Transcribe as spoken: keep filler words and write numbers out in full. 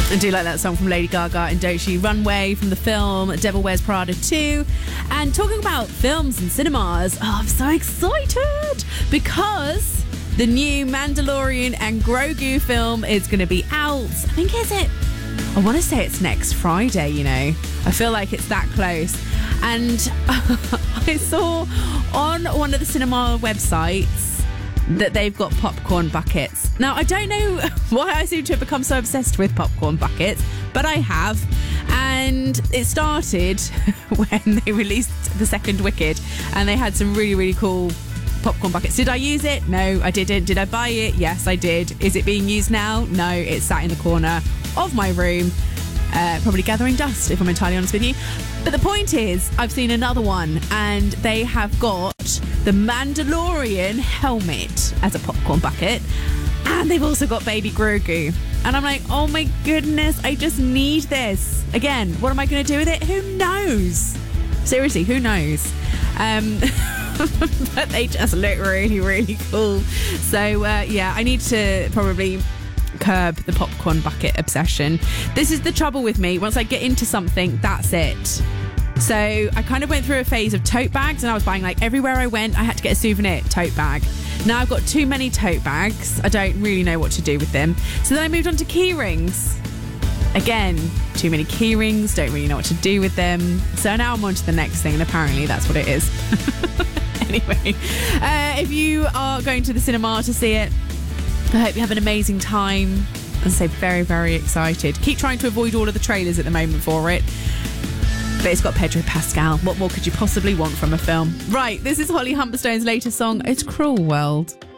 I do like that song from Lady Gaga and Doechii, Runway, from the film Devil Wears Prada two. And talking about films and cinemas, oh, I'm so excited because the new Mandalorian and Grogu film is going to be out. I think, is it? I want to say it's next Friday, you know. I feel like it's that close. And I saw on one of the cinema websites that they've got popcorn buckets. Now, I don't know why I seem to have become so obsessed with popcorn buckets, but I have. And it started when they released the second Wicked, and they had some really, really cool popcorn buckets. Did I use it? No, I didn't. Did I buy it? Yes, I did. Is it being used now? No, it's sat in the corner of my room, uh, probably gathering dust, if I'm entirely honest with you. But the point is, I've seen another one, and they have got the Mandalorian helmet as a popcorn bucket, and they've also got Baby Grogu. And I'm like, oh my goodness, I just need this. Again, what am I going to do with it? Who knows? Seriously, who knows? Um, but they just look really, really cool. So, uh, yeah, I need to probably curb the popcorn bucket obsession. This is the trouble with me. Once I get into something, that's it. So I kind of went through a phase of tote bags, and I was buying, like, everywhere I went, I had to get a souvenir tote bag. Now I've got too many tote bags. I don't really know what to do with them. So then I moved on to key rings. Again, too many key rings, don't really know what to do with them. So now I'm on to the next thing, and apparently that's what it is. Anyway, uh, if you are going to the cinema to see it, I hope you have an amazing time. As I say, very, very excited. Keep trying to avoid all of the trailers at the moment for it. But it's got Pedro Pascal. What more could you possibly want from a film? Right, this is Holly Humberstone's latest song. It's Cruel World.